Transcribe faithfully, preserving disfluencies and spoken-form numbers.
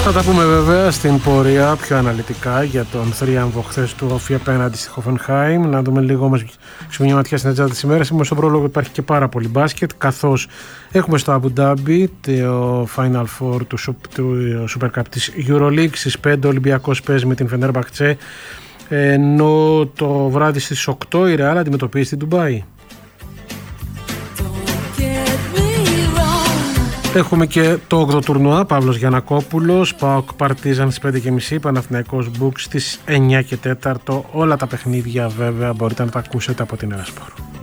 Θα τα πούμε βέβαια στην πορεία πιο αναλυτικά για τον θρίαμβο χθες του Όφη απέναντι στη Χόφενχάιμ. Να δούμε λίγο όμως μια ματιά στην ατζέντα της ημέρας. Είμαστε στον πρόλογο, υπάρχει και πάρα πολύ μπάσκετ, καθώς έχουμε στο Αμπου Ντάμπι το Final Four του, του Super Cup της EuroLeague. Στις πέντε ο Ολυμπιακός παίζει με την Φενέρμπαχτσε, ενώ το βράδυ στις οκτώ η Ρεάλ αντιμετωπίζει την Ντουμπάι. Έχουμε και το όγδοο τουρνουά, Παύλος Γιαννακόπουλος, ΠΑΟΚ Παρτίζαν στις πέντε και μισή, Παναθηναϊκός Μπουκ στις εννιά και τέσσερα. Όλα τα παιχνίδια βέβαια μπορείτε να τα ακούσετε από την Ερασπορ.